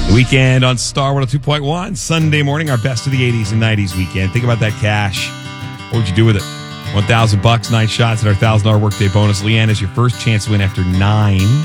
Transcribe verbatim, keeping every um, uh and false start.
The weekend on Star one oh two point one. Sunday morning, our best of the eighties and nineties weekend. Think about that cash. What would you do with it? one thousand bucks, nine shots at our one thousand dollars workday bonus. Leanne is your first chance to win after nine.